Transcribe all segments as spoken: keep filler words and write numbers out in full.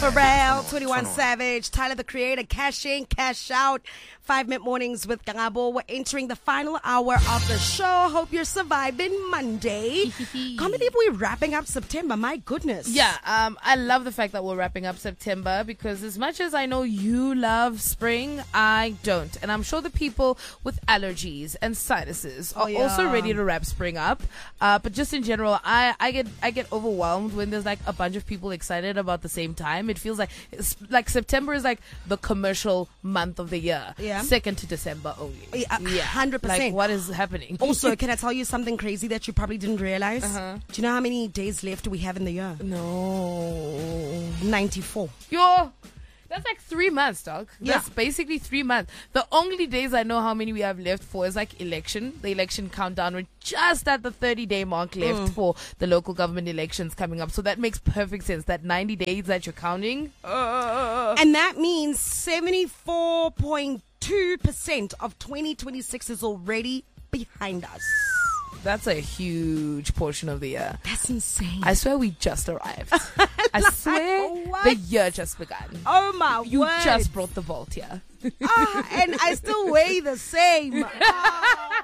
Pharrell, twenty-one Savage, Tyler the Creator, Cash In, Cash Out. Five Minute Mornings with Kangabo. We're entering the final hour of the show. Hope you're surviving Monday. Can't believe we're wrapping up September. My goodness. Yeah, um, I love the fact that we're wrapping up September because as much as I know you love spring, I don't. And I'm sure the people with allergies and sinuses are Oh, yeah. also ready to wrap spring up. Uh, but just in general, I, I get I get overwhelmed when there's like a bunch of people excited about the same time. It feels like it's, like September is like the commercial month of the year. Yeah. Second to December only. Yeah, one hundred percent. Like, what is happening? Also, can I tell you something crazy that you probably didn't realize? Uh-huh. Do you know how many days left we have in the year? No. ninety-four. Yo, that's like three months, dog. Yeah. That's basically three months. The only days I know how many we have left for is like election. The election countdown. We're just at the thirty-day mark left Mm. for the local government elections coming up. So that makes perfect sense. That ninety days that you're counting. Uh, And that means seventy-four point two percent of twenty twenty-six is already behind us. that's a huge portion of the year. That's insane. I swear we just arrived. I swear what? the year just began. Oh my You word. just brought the vault here. Ah, and I still weigh the same. Ah.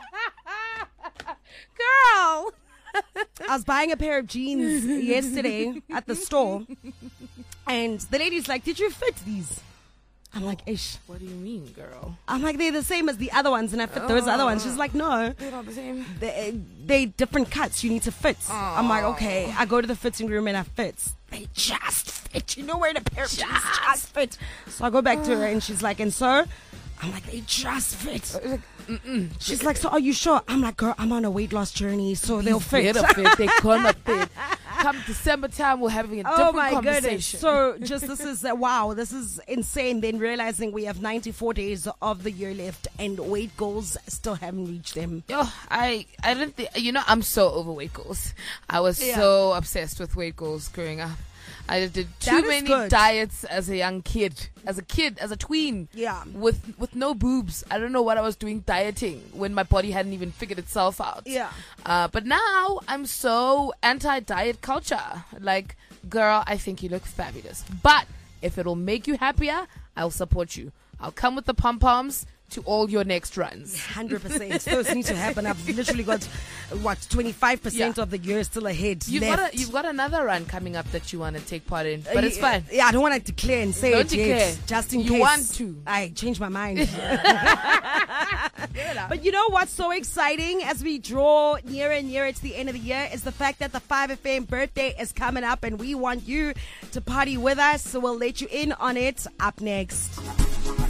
Girl. I was buying a pair of jeans yesterday at the store, and the lady's like, "Did you fit these?" I'm like, "Ish." What do you mean, girl? I'm like, "They're the same as the other ones," and I fit those other ones. She's like, "No, They're not the same. they they different cuts. You need to fit." I'm like, "Okay." I go to the fitting room and I fit. They just fit. You know where the pair of jeans just fit. So I go back to her and she's like, "And so?" I'm like, "They just fit." She's like, "So are you sure?" I'm like, "Girl, I'm on a weight loss journey, so they'll fit." They'll fit. They're gonna fit. Come December time, we're having a different Oh my goodness. conversation. So just this is, uh, wow, this is insane. Then realizing we have ninety-four days of the year left and weight goals still haven't reached them. Yo, I, I didn't think, you know, I'm so over weight goals. I was Yeah. so obsessed with weight goals growing up. I did too That is many good. diets as a young kid, as a kid, as a tween. Yeah. With with no boobs. I don't know what I was doing dieting when my body hadn't even figured itself out. Yeah. Uh, but now I'm so anti-diet culture. Like, girl, I think you look fabulous. But if it'll make you happier, I'll support you. I'll come with the pom-poms to all your next runs. one hundred percent. Those need to happen. I've literally got, what, twenty-five percent Yeah. of the year still ahead You've left. got a, you've got another run coming up that you want to take part in, but Uh, it's yeah, fine. Yeah, I don't want to declare and say Don't it yet, declare. just in You case. want to. I change my mind. But you know what's so exciting as we draw nearer and nearer to the end of the year is the fact that the five F M birthday is coming up and we want you to party with us. So we'll let you in on it up next.